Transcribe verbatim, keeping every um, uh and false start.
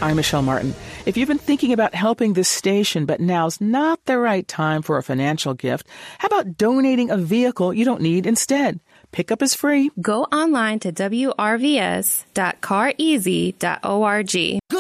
I'm Michelle Martin. If you've been thinking about helping this station, but now's not the right time for a financial gift, how about donating a vehicle you don't need instead? Pickup is free. Go online to w r v s dot car easy dot org.